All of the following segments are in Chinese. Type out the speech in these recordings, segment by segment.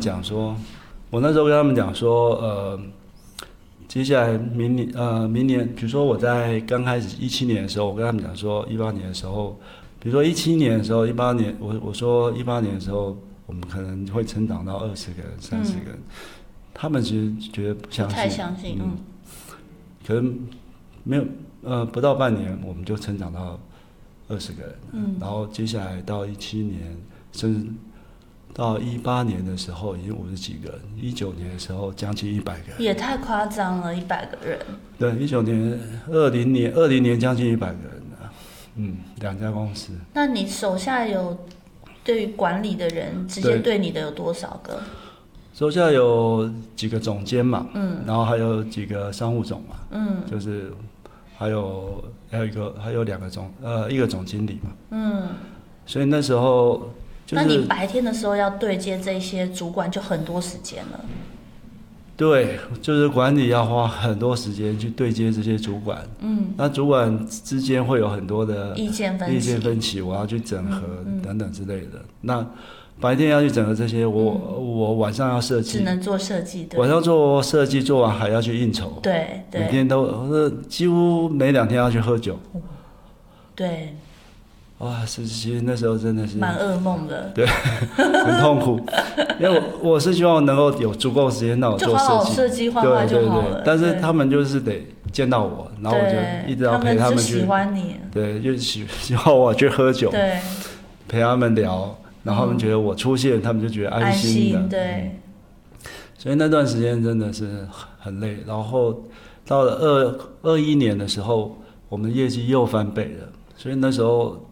讲说，我那时候跟他们讲说，接下来明年，比如说我在刚开始17年的时候，我跟他们讲说，18年的时候，比如说17年的时候，18年，我说18年的时候，我们可能会成长到20个人、30个人，他们其实觉得不相信， 不太相信， 可能没有不到半年，我们就成长到20个人，然后接下来到17年，甚至到18年的时候已经50几个人，19年的时候将近100个人， 也太夸张了，100个人。 对，19年、20年将近100个人了，2家公司。 那你手下有对于管理的人直接对你的有多少个？ 手下有几个总监嘛，然后还有几个商务总嘛，就是还有2个一个总经理嘛，所以那时候就是， 那你白天的时候要对接这些主管就很多时间了。 对，就是管理要花很多时间去对接这些主管，那主管之间会有很多的意见分歧， 我要去整合等等之类的。那白天要去整合这些，我晚上要设计， 只能做设计，对， 晚上做设计，做完还要去应酬， 对， 每天都几乎每2天要去喝酒， 对。 哇，其实那时候真的是蛮噩梦的， 对，很痛苦，因为我是希望能够有足够时间让我做就好好设计画画就好了。 但是他们就是得见到我，然后我就一直要陪他们去， 喜欢你， 对，就希望我去喝酒， 对， 陪他们聊，然后他们觉得我出现，他们就觉得安心的， 对。 所以那段时间真的是很累，然后到了21年的时候，我们业绩又翻倍了，所以那时候。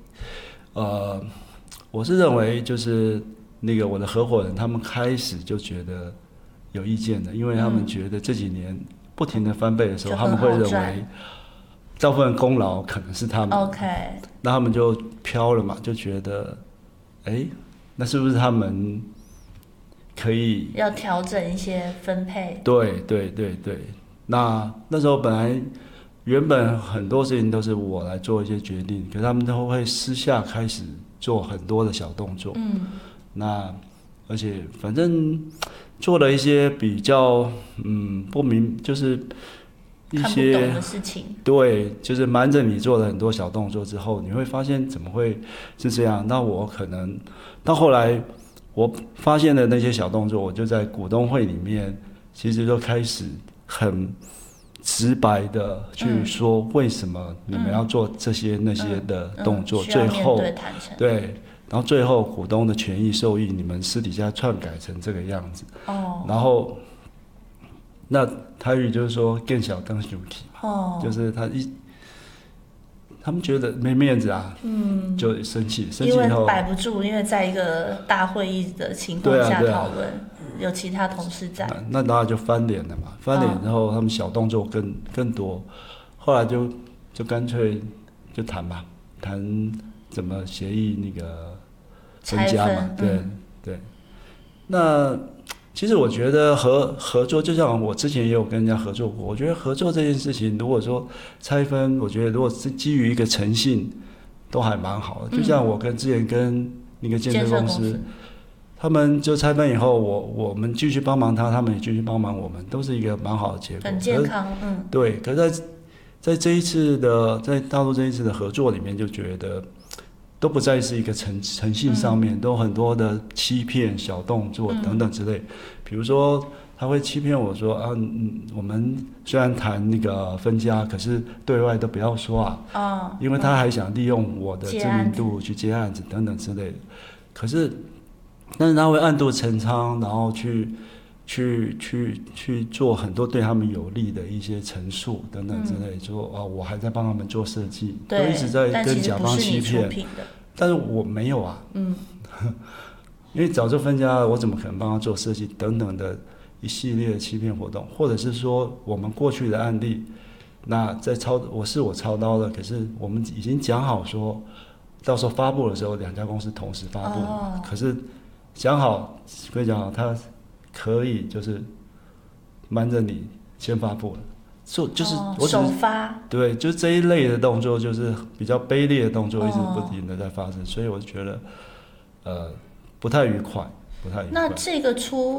我是认为就是那个我的合伙人，他们开始就觉得有意见的，因为他们觉得这几年不停的翻倍的时候，他们会认为大部分功劳可能是他们 ，OK， 那他们就飘了嘛，就觉得，那是不是他们可以要调整一些分配？ 对，那时候原本很多事情都是我来做一些决定，可是他们都会私下开始做很多的小动作。那而且反正做了一些比较不明，就是一些看不懂的事情。 对，就是瞒着你做了很多小动作之后，你会发现怎么会是这样？那我可能到后来我发现的那些小动作，我就在股东会里面，其实就开始很直白的去说为什么你们要做这些那些的动作，最后对，然后最后股东的权益受益，你们私底下篡改成这个样子，然后那台语就是说更小更生气嘛，就是他们觉得没面子啊，就生气以后， 因为摆不住，因为在一个大会议的情况下讨论。有其他同事在， 那当然就翻脸了嘛。翻脸之后，他们小动作更多，后来就干脆就谈吧，谈怎么协议那个分家嘛。对。那其实我觉得合作，就像我之前也有跟人家合作过，我觉得合作这件事情，如果说拆分，我觉得如果是基于一个诚信，都还蛮好的。就像我之前跟那个建设公司。他们就拆分以后，我们继续帮忙他们也继续帮忙我们，都是一个蛮好的结果， 很健康。 对。可是在这一次的在大陆这一次的合作里面，就觉得都不再是一个诚信上面，都很多的欺骗、小动作等等之类。比如说，他会欺骗我说我们虽然谈那个分家，可是对外都不要说因为他还想利用我的知名度去接案子等等之类的。但是他会暗度陈仓，然后去做很多对他们有利的一些陈述等等之类，说我还在帮他们做设计，都一直在跟甲方欺骗。但是我没有因为早就分家了，我怎么可能帮他做设计等等的一系列的欺骗活动，或者是说我们过去的案例，那在我操刀的，可是我们已经讲好说，到时候发布的时候2家公司同时发布，可是。讲好，他可以就是瞒着你先发布了，就是我首发， 对，就这一类的动作，就是比较卑劣的动作，一直不停的在发生，所以我觉得不太愉快。 那这个